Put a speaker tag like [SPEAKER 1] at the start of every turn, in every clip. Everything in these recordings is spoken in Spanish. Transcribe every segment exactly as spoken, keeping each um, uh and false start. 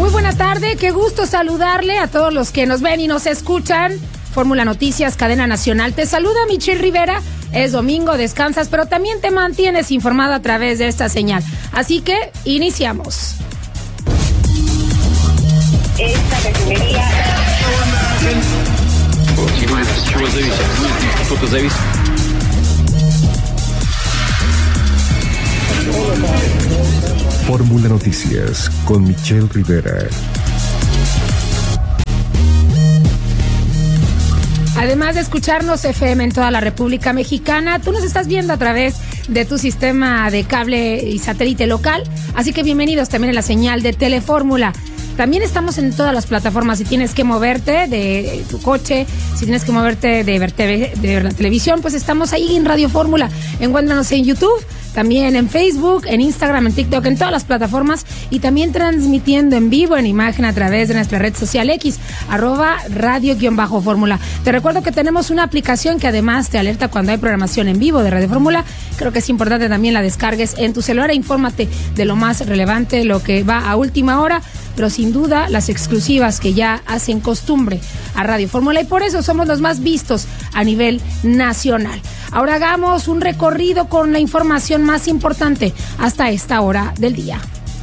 [SPEAKER 1] Muy buena tarde, qué gusto saludarle a todos los que nos ven y nos escuchan. Fórmula Noticias, cadena nacional. Te saluda Michelle Rivera. Es domingo, descansas, pero también te mantienes informado a través de esta señal. Así que iniciamos.
[SPEAKER 2] Esta refinería.
[SPEAKER 3] Fórmula Noticias con Michelle Rivera.
[SPEAKER 1] Además de escucharnos F M en toda la República Mexicana, tú nos estás viendo a través de tu sistema de cable y satélite local, así que bienvenidos también a la señal de Telefórmula. También estamos en todas las plataformas. Si tienes que moverte de tu coche, si tienes que moverte de ver, T V, de ver la televisión, pues estamos ahí en Radio Fórmula. Encuéntranos en YouTube, también en Facebook, en Instagram, en TikTok, en todas las plataformas y también transmitiendo en vivo, en imagen a través de nuestra red social X, arroba radio-fórmula. Te recuerdo que tenemos una aplicación que además te alerta cuando hay programación en vivo de Radio Fórmula. Creo que es importante también la descargues en tu celular e infórmate de lo más relevante, lo que va a última hora, pero sin duda las exclusivas que ya hacen costumbre a Radio Fórmula y por eso somos los más vistos a nivel nacional. Ahora hagamos un recorrido con la información más importante hasta esta hora del día.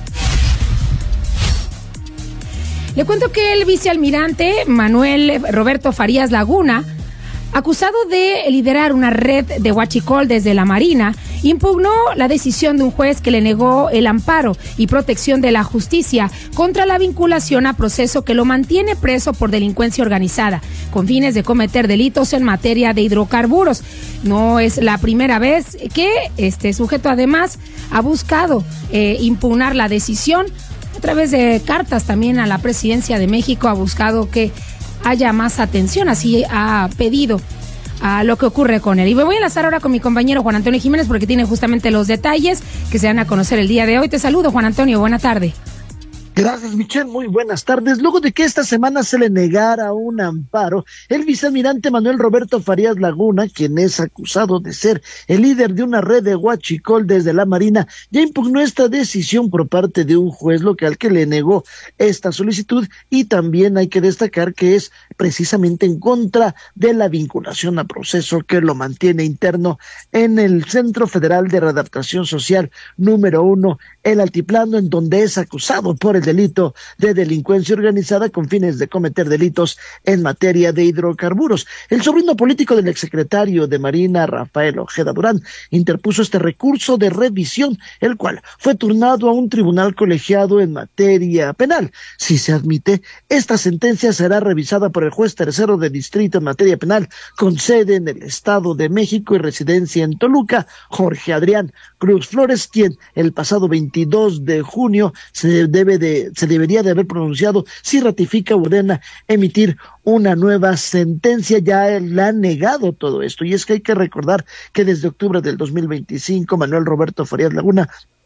[SPEAKER 1] Le cuento que el vicealmirante Manuel Roberto Farías Laguna, acusado de liderar una red de huachicol desde la Marina, impugnó la decisión de un juez que le negó el amparo y protección de la justicia contra la vinculación a proceso que lo mantiene preso por delincuencia organizada, con fines de cometer delitos en materia de hidrocarburos. No es la primera vez que este sujeto además ha buscado eh, impugnar la decisión. A través de cartas también a la presidencia de México ha buscado que haya más atención, así ha pedido a lo que ocurre con él. Y me voy a enlazar ahora con mi compañero Juan Antonio Jiménez porque tiene justamente los detalles que se van a conocer el día de hoy. Te saludo, Juan Antonio, buena tarde.
[SPEAKER 4] Gracias, Michelle. Muy buenas tardes. Luego de que esta semana se le negara un amparo, el vicealmirante Manuel Roberto Farías Laguna, quien es acusado de ser el líder de una red de huachicol desde la Marina, ya impugnó esta decisión por parte de un juez local que le negó esta solicitud y también hay que destacar que es precisamente en contra de la vinculación a proceso que lo mantiene interno en el Centro Federal de Readaptación Social número uno, el Altiplano, en donde es acusado por el delito de delincuencia organizada con fines de cometer delitos en materia de hidrocarburos. El sobrino político del exsecretario de Marina, Rafael Ojeda Durán, interpuso este recurso de revisión, el cual fue turnado a un tribunal colegiado en materia penal. Si se admite, esta sentencia será revisada por el juez tercero de distrito en materia penal, con sede en el Estado de México y residencia en Toluca, Jorge Adrián Cruz Flores, quien el pasado veintidós de junio se debe de se debería de haber pronunciado si ratifica o ordena emitir una nueva sentencia. Ya le han negado todo esto y es que hay que recordar que desde octubre del dos mil veinticinco Manuel Roberto Farías Laguna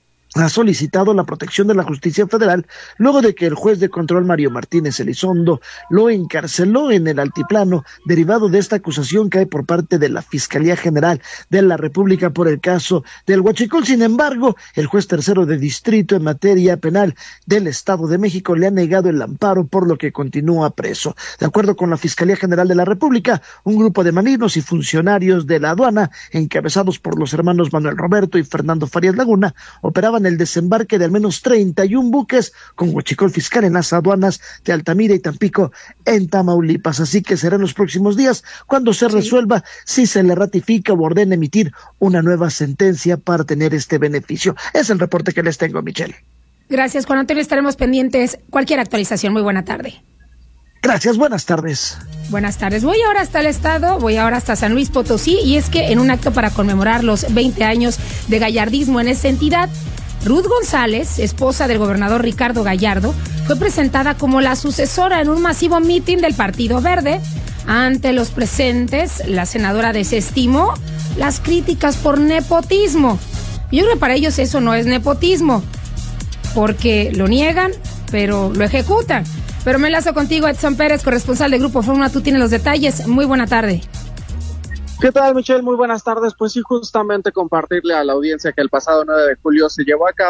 [SPEAKER 4] ha solicitado la protección de la justicia federal luego de que el juez de control Mario Martínez Elizondo lo encarceló en el Altiplano, derivado de esta acusación que hay por parte de la Fiscalía General de la República por el caso del huachicol. Sin embargo, el juez tercero de distrito en materia penal del Estado de México le ha negado el amparo, por lo que continúa preso. De acuerdo con la Fiscalía General de la República, un grupo de marinos y funcionarios de la aduana, encabezados por los hermanos Manuel Roberto y Fernando Farías Laguna, operaban el desembarque de al menos treinta y un buques con huachicol fiscal en las aduanas de Altamira y Tampico en Tamaulipas. Así que será en los próximos días cuando se resuelva sí. si se le ratifica o ordena emitir una nueva sentencia para tener este beneficio. Es el reporte que les tengo, Michelle.
[SPEAKER 1] Gracias, Juan Antonio. Estaremos pendientes. Cualquier actualización. Muy buena tarde.
[SPEAKER 4] Gracias, buenas tardes.
[SPEAKER 1] Buenas tardes. Voy ahora hasta el estado, voy ahora hasta San Luis Potosí, y es que en un acto para conmemorar los veinte años de gallardismo en esa entidad, Ruth González, esposa del gobernador Ricardo Gallardo, fue presentada como la sucesora en un masivo mitin del Partido Verde. Ante los presentes, la senadora desestimó las críticas por nepotismo. Yo creo que para ellos eso no es nepotismo, porque lo niegan, pero lo ejecutan. Pero me enlazo contigo, Edson Pérez, corresponsal de Grupo Fórmula. Tú tienes los detalles. Muy buena tarde.
[SPEAKER 5] ¿Qué tal, Michelle? Muy buenas tardes. Pues sí, justamente compartirle a la audiencia que el pasado nueve de julio se llevó a cabo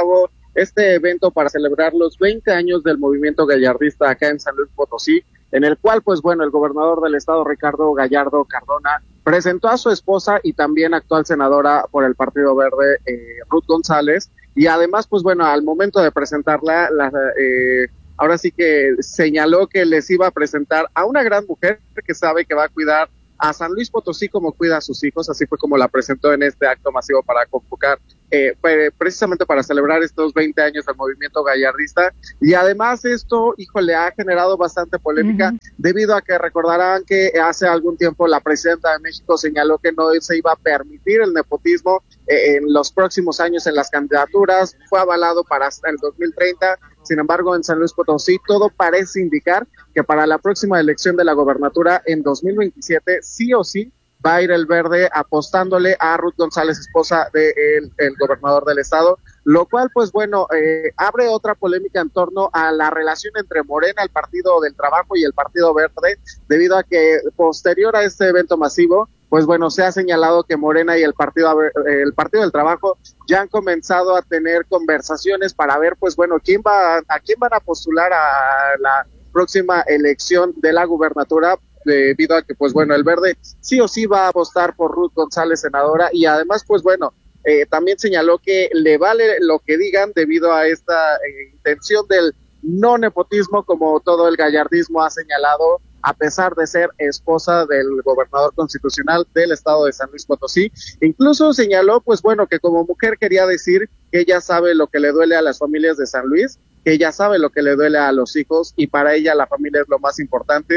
[SPEAKER 5] este evento para celebrar los veinte años del movimiento gallardista acá en San Luis Potosí, en el cual, pues bueno, el gobernador del estado, Ricardo Gallardo Cardona, presentó a su esposa y también actual senadora por el Partido Verde, eh, Ruth González, y además, pues bueno, al momento de presentarla, la, eh, ahora sí que señaló que les iba a presentar a una gran mujer que sabe que va a cuidar a San Luis Potosí como cuida a sus hijos. Así fue como la presentó en este acto masivo para convocar, eh, precisamente para celebrar estos veinte años del movimiento gallardista. Y además esto, híjole, ha generado bastante polémica, uh-huh. debido a que recordarán que hace algún tiempo la presidenta de México señaló que no se iba a permitir el nepotismo eh, en los próximos años en las candidaturas. Fue avalado para hasta el dos mil treinta. Sin embargo, en San Luis Potosí todo parece indicar que para la próxima elección de la gobernatura en dos mil veintisiete sí o sí va a ir el Verde apostándole a Ruth González, esposa del el gobernador del estado, lo cual, pues bueno, eh, abre otra polémica en torno a la relación entre Morena, el Partido del Trabajo, y el Partido Verde, debido a que posterior a este evento masivo, pues bueno, se ha señalado que Morena y el Partido el Partido del Trabajo ya han comenzado a tener conversaciones para ver, pues bueno, quién va a quién van a postular a la próxima elección de la gubernatura, debido a que, pues bueno, el Verde sí o sí va a apostar por Ruth González, senadora, y además, pues bueno, eh, también señaló que le vale lo que digan debido a esta eh, intención del no nepotismo, como todo el gallardismo ha señalado, a pesar de ser esposa del gobernador constitucional del estado de San Luis Potosí. Incluso señaló, pues bueno, que como mujer quería decir que ella sabe lo que le duele a las familias de San Luis, que ella sabe lo que le duele a los hijos, y para ella la familia es lo más importante.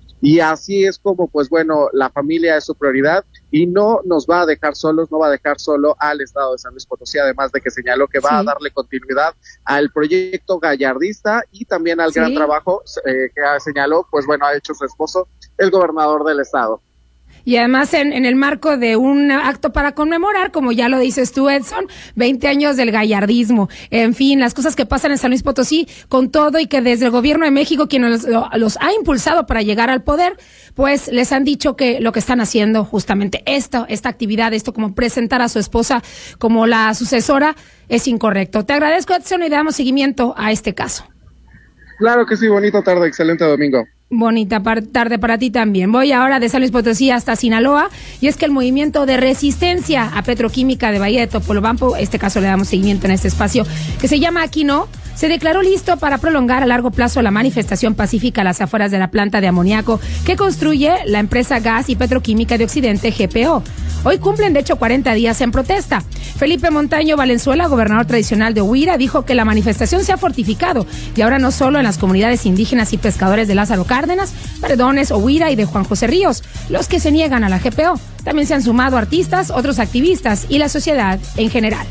[SPEAKER 5] Y así es como, pues bueno, la familia es su prioridad y no nos va a dejar solos, no va a dejar solo al estado de San Luis Potosí, además de que señaló que va sí. a darle continuidad al proyecto gallardista y también al sí. gran trabajo eh, que señaló, pues bueno, ha hecho su esposo, el gobernador del estado.
[SPEAKER 1] Y además en, en el marco de un acto para conmemorar, como ya lo dices tú, Edson, veinte años del gallardismo. En fin, las cosas que pasan en San Luis Potosí, con todo y que desde el gobierno de México, quien los, los ha impulsado para llegar al poder, pues les han dicho que lo que están haciendo, justamente esto, esta actividad, esto como presentar a su esposa como la sucesora, es incorrecto. Te agradezco, Edson, y damos seguimiento a este caso.
[SPEAKER 5] Claro que sí, bonita tarde, excelente domingo.
[SPEAKER 1] Bonita tarde para ti también. Voy ahora de San Luis Potosí hasta Sinaloa, y es que el movimiento de resistencia a Petroquímica de Bahía de Topolobampo, este caso le damos seguimiento en este espacio, que se llama Aquí No, se declaró listo para prolongar a largo plazo la manifestación pacífica a las afueras de la planta de amoníaco que construye la empresa Gas y Petroquímica de Occidente, G P O. Hoy cumplen de hecho cuarenta días en protesta. Felipe Montaño Valenzuela, gobernador tradicional de Huira, dijo que la manifestación se ha fortificado y ahora no solo en las comunidades indígenas y pescadores de Lázaro Cárdenas, Perdones, Huira y de Juan José Ríos, los que se niegan a la G P O. También se han sumado artistas, otros activistas y la sociedad en general.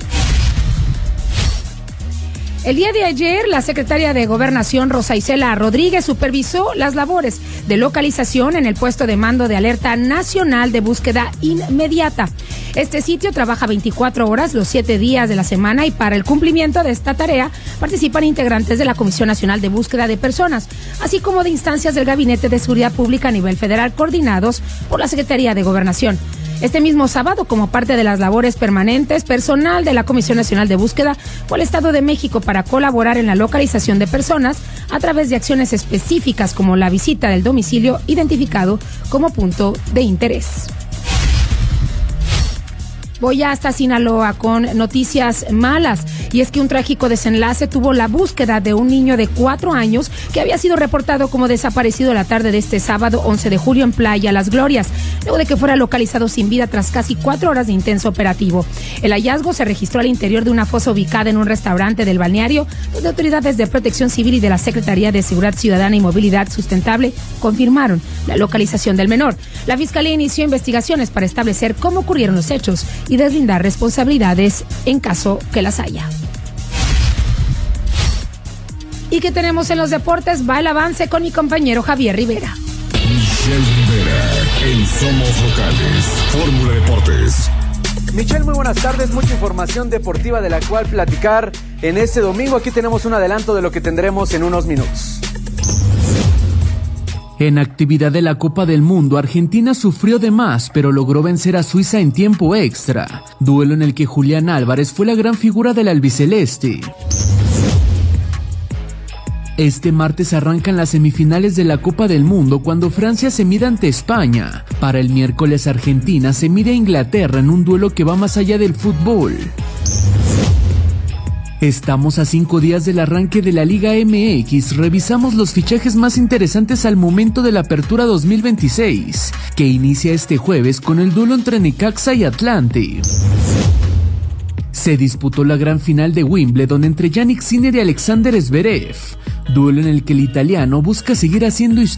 [SPEAKER 1] El día de ayer, la secretaria de Gobernación, Rosa Isela Rodríguez, supervisó las labores de localización en el puesto de mando de alerta nacional de búsqueda inmediata. Este sitio trabaja veinticuatro horas los siete días de la semana, y para el cumplimiento de esta tarea participan integrantes de la Comisión Nacional de Búsqueda de Personas, así como de instancias del Gabinete de Seguridad Pública a nivel federal coordinados por la Secretaría de Gobernación. Este mismo sábado, como parte de las labores permanentes, personal de la Comisión Nacional de Búsqueda fue al Estado de México para colaborar en la localización de personas a través de acciones específicas como la visita del domicilio identificado como punto de interés. Voy hasta Sinaloa con noticias malas, y es que un trágico desenlace tuvo la búsqueda de un niño de cuatro años que había sido reportado como desaparecido la tarde de este sábado once de julio en Playa Las Glorias, luego de que fuera localizado sin vida tras casi cuatro horas de intenso operativo. El hallazgo se registró al interior de una fosa ubicada en un restaurante del balneario, donde autoridades de Protección Civil y de la Secretaría de Seguridad Ciudadana y Movilidad Sustentable confirmaron la localización del menor. La Fiscalía inició investigaciones para establecer cómo ocurrieron los hechos y deslindar responsabilidades en caso que las haya. ¿Y qué tenemos en los deportes? Va el avance con mi compañero Javier Rivera.
[SPEAKER 3] Michelle Rivera, en Somos Locales, Fórmula Deportes.
[SPEAKER 6] Michelle, muy buenas tardes, mucha información deportiva de la cual platicar en este domingo. Aquí tenemos un adelanto de lo que tendremos en unos minutos.
[SPEAKER 7] En actividad de la Copa del Mundo, Argentina sufrió de más, pero logró vencer a Suiza en tiempo extra, duelo en el que Julián Álvarez fue la gran figura del albiceleste. Este martes arrancan las semifinales de la Copa del Mundo cuando Francia se mide ante España. Para el miércoles Argentina se mide a Inglaterra en un duelo que va más allá del fútbol. Estamos a cinco días del arranque de la Liga M X, revisamos los fichajes más interesantes al momento de la Apertura dos mil veintiséis, que inicia este jueves con el duelo entre Necaxa y Atlante. Se disputó la gran final de Wimbledon entre Jannik Sinner y Alexander Zverev, duelo en el que el italiano busca seguir haciendo historia.